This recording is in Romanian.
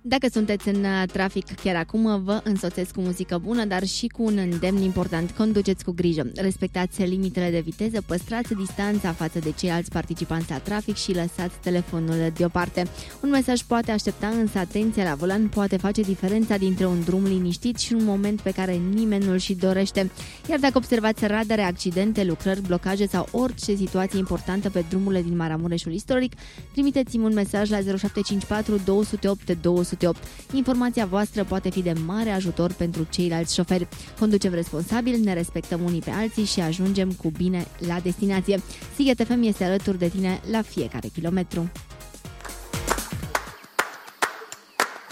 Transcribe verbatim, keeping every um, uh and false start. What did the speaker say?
Dacă sunteți în trafic chiar acum, vă însoțesc cu muzică bună, dar și cu un îndemn important. Conduceți cu grijă, respectați limitele de viteză, păstrați distanța față de ceilalți participanți la trafic și lăsați telefonul deoparte. Un mesaj poate aștepta, însă atenția la volan poate face diferența dintre un drum liniștit și un moment pe care nimeni nu-l și dorește. Iar dacă observați radare, accidente, lucrări, blocaje sau orice situație importantă pe drumurile din Maramureșul istoric, trimiteți-mi un mesaj la zero șapte cinci patru doi zero opt doi zero opt. Informația voastră poate fi de mare ajutor pentru ceilalți șoferi. Conducem responsabil, ne respectăm unii pe alții și ajungem cu bine la destinație. Sighet F M este alături de tine la fiecare kilometru.